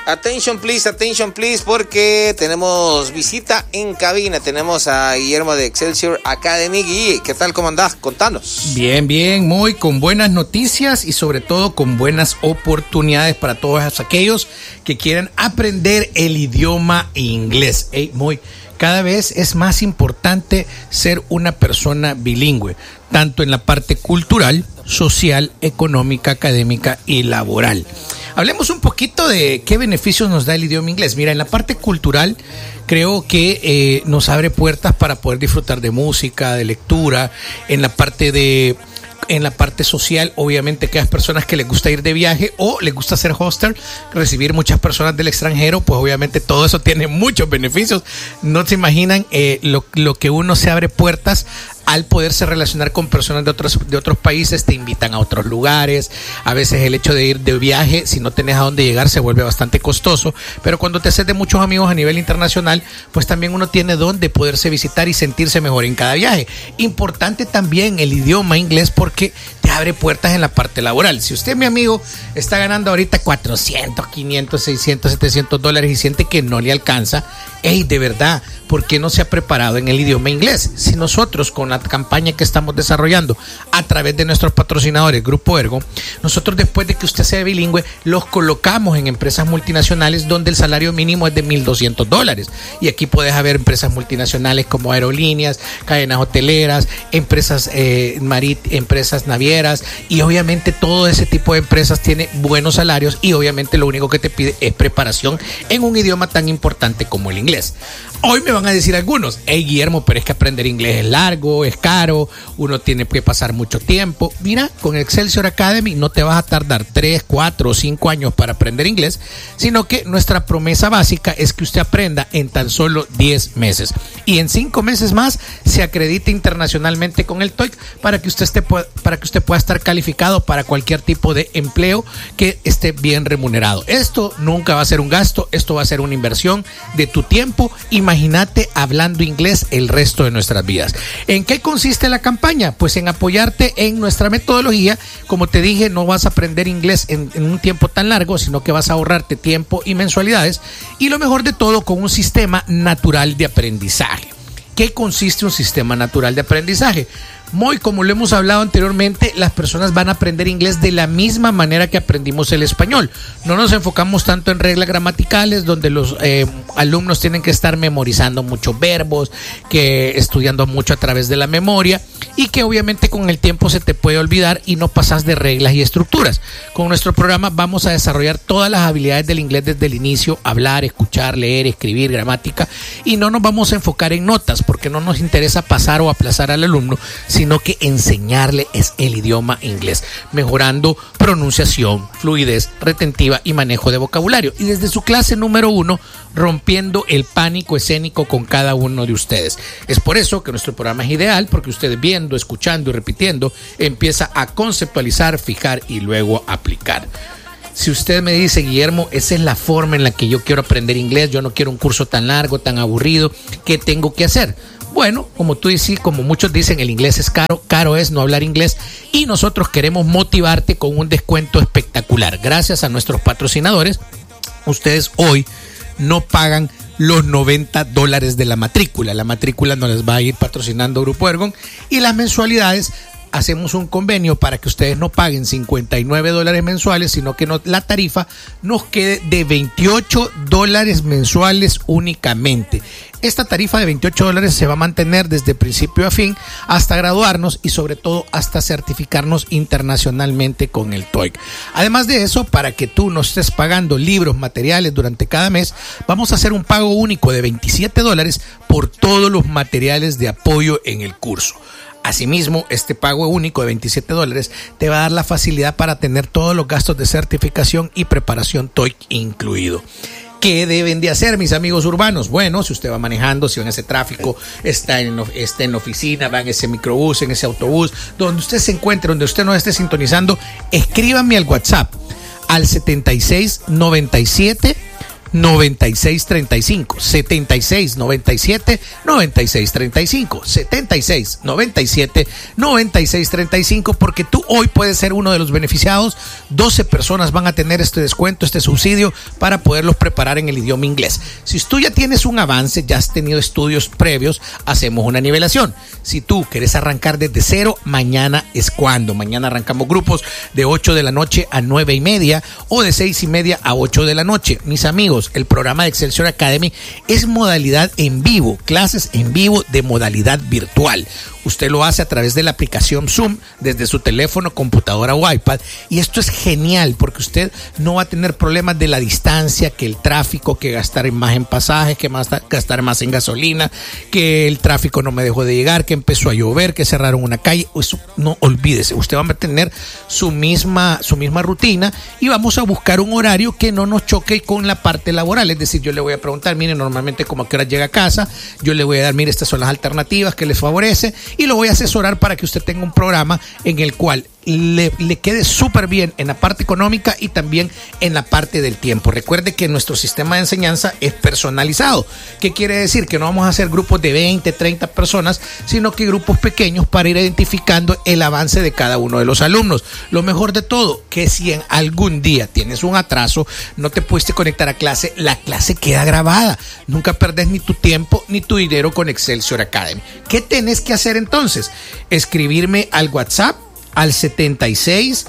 Attention please, porque tenemos visita en cabina. Tenemos a Guillermo de Excelsior Academy. Guille, ¿qué tal? ¿Cómo andás? Contanos. Bien, muy con buenas noticias y sobre todo con buenas oportunidades para todos aquellos que quieran aprender el idioma inglés. Cada vez es más importante ser una persona bilingüe, tanto en la parte cultural, social, económica, académica y laboral. Hablemos un poquito de qué beneficios nos da el idioma inglés. Mira, en la parte cultural creo que nos abre puertas para poder disfrutar de música, de lectura. En la parte social, obviamente, aquellas personas que les gusta ir de viaje o les gusta ser hostel, recibir muchas personas del extranjero, pues obviamente todo eso tiene muchos beneficios. No se imaginan lo que uno se abre puertas al poderse relacionar con personas de otros países. Te invitan a otros lugares. A veces el hecho de ir de viaje, si no tenés a dónde llegar, se vuelve bastante costoso. Pero cuando te haces de muchos amigos a nivel internacional, pues también uno tiene dónde poderse visitar y sentirse mejor en cada viaje. Importante también el idioma inglés porque te abre puertas en la parte laboral. Si usted, mi amigo, está ganando ahorita 400, 500, 600, 700 dólares y siente que no le alcanza, de verdad, ¿por qué no se ha preparado en el idioma inglés? Si nosotros, con la campaña que estamos desarrollando a través de nuestros patrocinadores, Grupo Ergo, nosotros, después de que usted sea bilingüe, los colocamos en empresas multinacionales donde el salario mínimo es de $1,200. Y aquí puedes haber empresas multinacionales como aerolíneas, cadenas hoteleras, empresas empresas navieras, y obviamente todo ese tipo de empresas tiene buenos salarios y obviamente lo único que te pide es preparación en un idioma tan importante como el inglés. Hoy me van a decir algunos, Guillermo, pero es que aprender inglés es largo, es caro, uno tiene que pasar mucho tiempo. Mira, con Excelsior Academy no te vas a tardar 3, 4 o 5 años para aprender inglés, sino que nuestra promesa básica es que usted aprenda en tan solo 10 meses. Y en 5 meses más se acredite internacionalmente con el TOEIC para que usted pueda estar calificado para cualquier tipo de empleo que esté bien remunerado. Esto nunca va a ser un gasto, esto va a ser una inversión de tu tiempo. Imagínate hablando inglés el resto de nuestras vidas. ¿En qué consiste la campaña? Pues en apoyarte en nuestra metodología. Como te dije, no vas a aprender inglés en un tiempo tan largo, sino que vas a ahorrarte tiempo y mensualidades. Y lo mejor de todo, con un sistema natural de aprendizaje. ¿Qué consiste un sistema natural de aprendizaje? Muy como lo hemos hablado anteriormente, las personas van a aprender inglés de la misma manera que aprendimos el español. No nos enfocamos tanto en reglas gramaticales, donde los alumnos tienen que estar memorizando muchos verbos, que estudiando mucho a través de la memoria, y que obviamente con el tiempo se te puede olvidar y no pasas de reglas y estructuras. Con nuestro programa vamos a desarrollar todas las habilidades del inglés desde el inicio: hablar, escuchar, leer, escribir, gramática, y no nos vamos a enfocar en notas, porque no nos interesa pasar o aplazar al alumno, sino que enseñarle es el idioma inglés, mejorando pronunciación, fluidez, retentiva y manejo de vocabulario. Y desde su clase número 1, rompiendo el pánico escénico con cada uno de ustedes. Es por eso que nuestro programa es ideal, porque ustedes viendo, escuchando y repitiendo, empieza a conceptualizar, fijar y luego aplicar. Si usted me dice, Guillermo, esa es la forma en la que yo quiero aprender inglés, yo no quiero un curso tan largo, tan aburrido, ¿qué tengo que hacer? Bueno, como tú dices, como muchos dicen, el inglés es caro, caro es no hablar inglés, y nosotros queremos motivarte con un descuento espectacular. Gracias a nuestros patrocinadores, ustedes hoy no pagan los $90 de la matrícula. La matrícula nos les va a ir patrocinando Grupo Ergon, y las mensualidades, hacemos un convenio para que ustedes no paguen $59 mensuales, sino que la tarifa nos quede de $28 mensuales únicamente. Esta tarifa de $28 se va a mantener desde principio a fin hasta graduarnos y sobre todo hasta certificarnos internacionalmente con el TOEIC. Además de eso, para que tú no estés pagando libros, materiales durante cada mes, vamos a hacer un pago único de $27 por todos los materiales de apoyo en el curso. Asimismo, este pago único de $27 te va a dar la facilidad para tener todos los gastos de certificación y preparación TOEIC incluido. ¿Qué deben de hacer, mis amigos urbanos? Bueno, si usted va manejando, si va en ese tráfico, está en la oficina, va en ese microbús, en ese autobús, donde usted se encuentre, donde usted nos esté sintonizando, escríbame al WhatsApp al 7697 9635, 76 97 96 35, 76 97 96 35, porque tú hoy puedes ser uno de los beneficiados. 12 personas van a tener este descuento, este subsidio para poderlos preparar en el idioma inglés. Si tú ya tienes un avance, ya has tenido estudios previos, hacemos una nivelación. Si tú quieres arrancar desde cero, mañana es cuando. Mañana arrancamos grupos de 8 de la noche a 9:30 o de 6:30 a 8 de la noche. Mis amigos, el programa de Excelsior Academy es modalidad en vivo, clases en vivo de modalidad virtual. Usted lo hace a través de la aplicación Zoom desde su teléfono, computadora o iPad, y esto es genial porque usted no va a tener problemas de la distancia, que el tráfico, que gastar más en pasajes, que gastar más en gasolina, que el tráfico no me dejó de llegar, que empezó a llover, que cerraron una calle. Eso no, olvídese, usted va a tener su misma rutina y vamos a buscar un horario que no nos choque con la parte laboral. Es decir, yo le voy a preguntar, mire, normalmente como a qué hora llega a casa, yo le voy a dar, mire, estas son las alternativas que les favorece, y lo voy a asesorar para que usted tenga un programa en el cual le quede súper bien en la parte económica y también en la parte del tiempo. Recuerde que nuestro sistema de enseñanza es personalizado. ¿Qué quiere decir? Que no vamos a hacer grupos de 20, 30 personas, sino que grupos pequeños para ir identificando el avance de cada uno de los alumnos. Lo mejor de todo, que si en algún día tienes un atraso, no te pudiste conectar a clase, la clase queda grabada. Nunca perdés ni tu tiempo ni tu dinero con Excelsior Academy. ¿Qué tenés que hacer entonces? Escribirme al WhatsApp al 76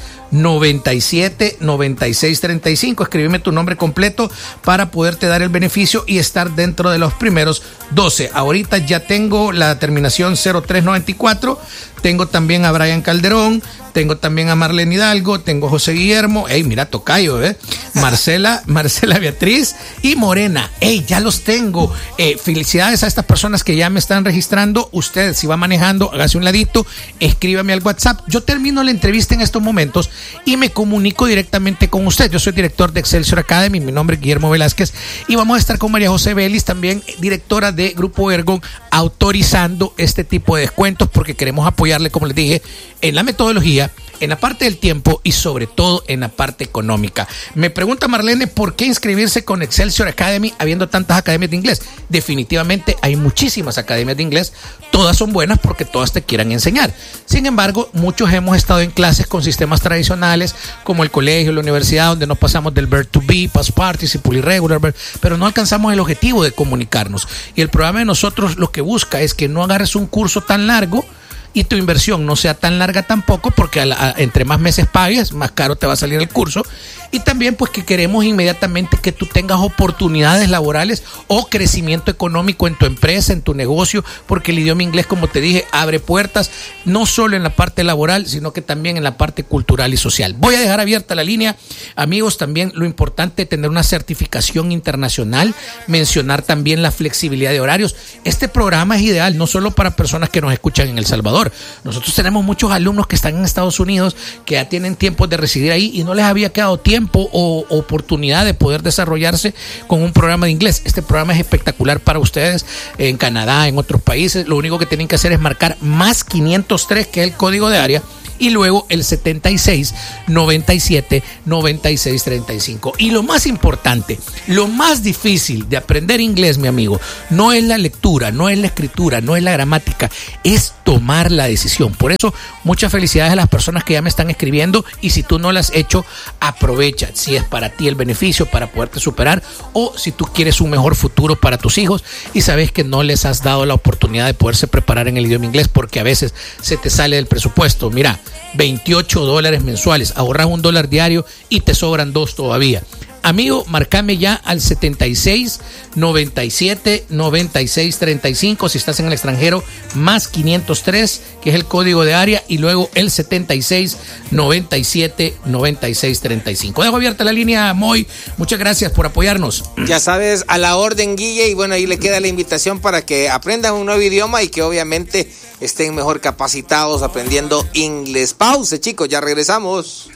97 96 35. Escríbeme tu nombre completo para poderte dar el beneficio y estar dentro de los primeros 12. Ahorita ya tengo la terminación 0394. Tengo también a Brian Calderón, tengo también a Marlene Hidalgo, tengo a José Guillermo, mira, tocayo, Marcela Beatriz y Morena, ya los tengo. Felicidades a estas personas que ya me están registrando. Usted, si va manejando, hágase un ladito, escríbame al WhatsApp. Yo termino la entrevista en estos momentos y me comunico directamente con usted. Yo soy director de Excelsior Academy, mi nombre es Guillermo Velázquez, y vamos a estar con María José Vélez, también directora de Grupo Ergon, autorizando este tipo de descuentos porque queremos apoyarle, como les dije, en la metodología, en la parte del tiempo y sobre todo en la parte económica. Me pregunta Marlene, ¿por qué inscribirse con Excelsior Academy habiendo tantas academias de inglés? Definitivamente hay muchísimas academias de inglés, todas son buenas porque todas te quieran enseñar. Sin embargo, muchos hemos estado en clases con sistemas tradicionales como el colegio, la universidad, donde nos pasamos del verb to be, past participle, irregular, pero no alcanzamos el objetivo de comunicarnos. Y el programa de nosotros lo que busca es que no agarres un curso tan largo y tu inversión no sea tan larga tampoco, porque entre más meses pagues, más caro te va a salir el curso. Y también pues que queremos inmediatamente que tú tengas oportunidades laborales o crecimiento económico en tu empresa, en tu negocio, porque el idioma inglés, como te dije, abre puertas no solo en la parte laboral, sino que también en la parte cultural y social. Voy a dejar abierta la línea, amigos. También lo importante es tener una certificación internacional, mencionar también la flexibilidad de horarios. Este programa es ideal no solo para personas que nos escuchan en El Salvador. Nosotros tenemos muchos alumnos que están en Estados Unidos, que ya tienen tiempo de residir ahí y no les había quedado tiempo o oportunidad de poder desarrollarse con un programa de inglés. Este programa es espectacular para ustedes en Canadá, en otros países. Lo único que tienen que hacer es marcar más 503, que es el código de área, y luego el 76 97 96 35. Y lo más importante, lo más difícil de aprender inglés, mi amigo, no es la lectura, no es la escritura, no es la gramática, es tomar la decisión. Por eso, muchas felicidades a las personas que ya me están escribiendo, y si tú no las has hecho, aprovecha, si es para ti el beneficio para poderte superar, o si tú quieres un mejor futuro para tus hijos y sabes que no les has dado la oportunidad de poderse preparar en el idioma inglés porque a veces se te sale del presupuesto. Mira, $28 mensuales, ahorras $1 diario y te sobran 2 todavía. Amigo, marcame ya al 76 97 96 35 si estás en el extranjero, más 503, que es el código de área, y luego el 76 97 96 35. Dejo abierta la línea, Moy. Muchas gracias por apoyarnos. Ya sabes, a la orden, Guille, y bueno, ahí le queda la invitación para que aprendan un nuevo idioma y que obviamente estén mejor capacitados aprendiendo inglés. Pause, chicos, ya regresamos.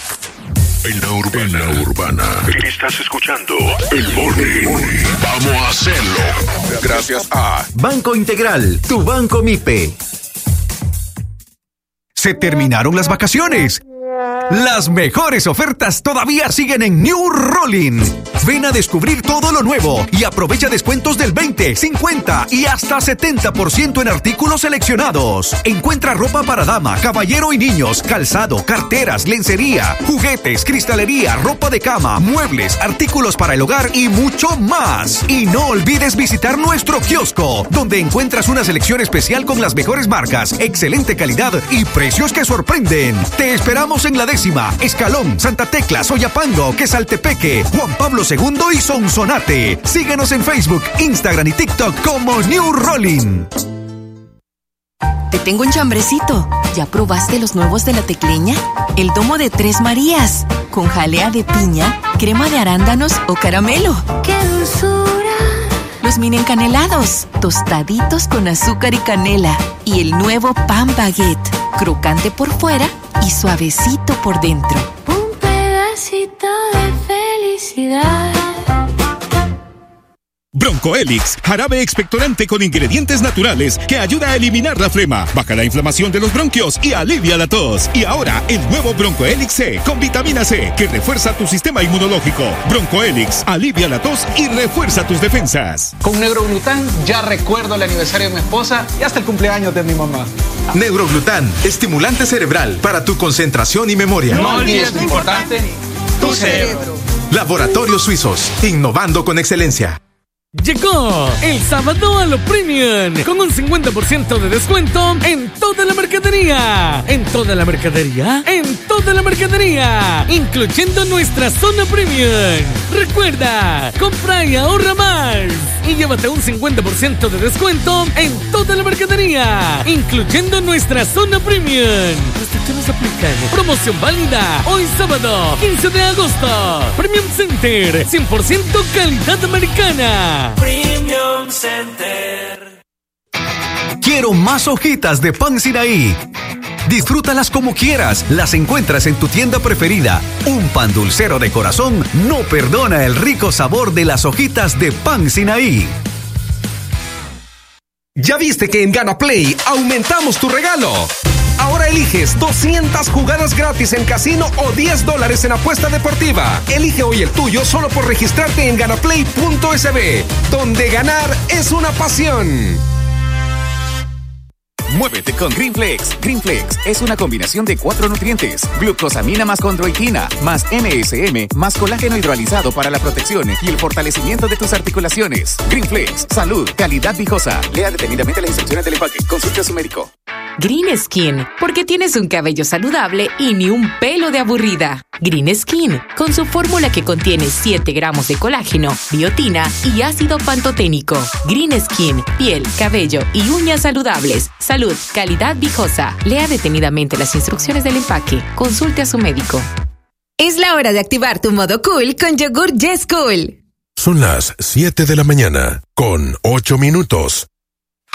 En la urbana. Estás escuchando El Morning. Vamos a hacerlo. Gracias a Banco Integral, tu banco MIPE. Se terminaron las vacaciones. Las mejores ofertas todavía siguen en New Rolling. Ven a descubrir todo lo nuevo y aprovecha descuentos del 20, 50 y hasta 70% en artículos seleccionados. Encuentra ropa para dama, caballero y niños, calzado, carteras, lencería, juguetes, cristalería, ropa de cama, muebles, artículos para el hogar y mucho más. Y no olvides visitar nuestro kiosco, donde encuentras una selección especial con las mejores marcas, excelente calidad y precios que sorprenden. Te esperamos en La Décima, Escalón, Santa Tecla, Soyapango, Quesaltepeque, Juan Pablo II y Sonsonate. Síguenos en Facebook, Instagram y TikTok como New Rolling. Te tengo un chambrecito. ¿Ya probaste los nuevos de La Tecleña? El domo de 3 Marías, con jalea de piña, crema de arándanos o caramelo. ¡Qué dulzura! Los mini encanelados, tostaditos con azúcar y canela. Y el nuevo pan baguette, crocante por fuera y suavecito por dentro. Un pedacito de felicidad. Bronco Helix, jarabe expectorante con ingredientes naturales que ayuda a eliminar la flema, baja la inflamación de los bronquios y alivia la tos. Y ahora, el nuevo Bronco Helix C con vitamina C que refuerza tu sistema inmunológico. Bronco Helix, alivia la tos y refuerza tus defensas. Con Neuroglután ya recuerdo el aniversario de mi esposa y hasta el cumpleaños de mi mamá. Neuroglután, estimulante cerebral para tu concentración y memoria. No olvides lo importante, tu cerebro. Laboratorios Suizos, innovando con excelencia. Llegó el sábado a lo Premium con un 50% de descuento en toda la mercadería. En toda la mercadería. En toda la mercadería. Incluyendo nuestra zona Premium. Recuerda, compra y ahorra más. Y llévate un 50% de descuento en toda la mercadería. Incluyendo nuestra zona Premium. Restricciones aplican. Promoción válida hoy sábado 15 de agosto. Premium Center. 100% calidad americana. Premium Center. Quiero más hojitas de pan Sinaí. Disfrútalas como quieras, las encuentras en tu tienda preferida. Un pan dulcero de corazón no perdona el rico sabor de las hojitas de pan Sinaí. ¿Ya viste que en Gana Play aumentamos tu regalo? Ahora eliges 200 jugadas gratis en casino o $10 en apuesta deportiva. Elige hoy el tuyo solo por registrarte en ganaplay.sb, donde ganar es una pasión. Muévete con Greenflex. Greenflex es una combinación de 4 nutrientes: glucosamina más condroitina, más MSM, más colágeno hidrolizado para la protección y el fortalecimiento de tus articulaciones. Greenflex, salud, calidad viejosa. Lea detenidamente las instrucciones del empaque. Consulte a su médico. Green Skin, porque tienes un cabello saludable y ni un pelo de aburrida. Green Skin, con su fórmula que contiene 7 gramos de colágeno, biotina y ácido pantoténico. Green Skin, piel, cabello y uñas saludables. Salud, calidad viejosa. Lea detenidamente las instrucciones del empaque. Consulte a su médico. Es la hora de activar tu modo cool con yogur Yes Cool. Son las 7 de la mañana, con 8 minutos.